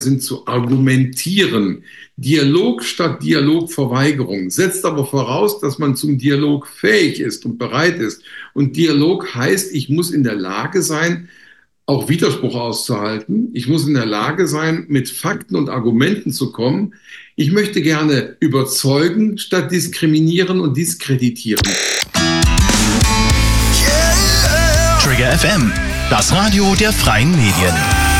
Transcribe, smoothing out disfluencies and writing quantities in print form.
sind zu argumentieren. Dialog statt Dialogverweigerung setzt aber voraus, dass man zum Dialog fähig ist und bereit ist. Und Dialog heißt, ich muss in der Lage sein, auch Widerspruch auszuhalten. Ich muss in der Lage sein, mit Fakten und Argumenten zu kommen. Ich möchte gerne überzeugen statt diskriminieren und diskreditieren. Trigger FM, das Radio der freien Medien.